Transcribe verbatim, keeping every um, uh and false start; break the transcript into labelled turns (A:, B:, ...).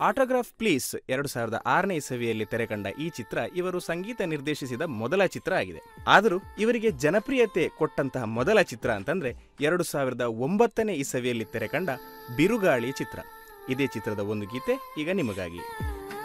A: Autograph please ಎರಡು ಸಾವಿರದ ಆರನೇ ಇಸವಿಯಲ್ಲಿ ತೆರೆಕಂಡ ಈ ಚಿತ್ರ ಇವರು ಸಂಗೀತ ನಿರ್ದೇಶಿಸಿದ ಮೊದಲ ಚಿತ್ರ ಆಗಿದೆ. ಆದರೂ ಇವರಿಗೆ ಜನಪ್ರಿಯತೆ ಕೊಟ್ಟಂತಹ ಮೊದಲ ಚಿತ್ರ ಅಂತಂದ್ರೆ ಎರಡು ಸಾವಿರದ ಒಂಬತ್ತನೇ ಇಸವಿಯಲ್ಲಿ ತೆರೆಕಂಡ ಬಿರುಗಾಳಿ ಚಿತ್ರ. ಇದೇ ಚಿತ್ರದ ಒಂದು ಗೀತೆ ಈಗ ನಿಮಗಾಗಿ.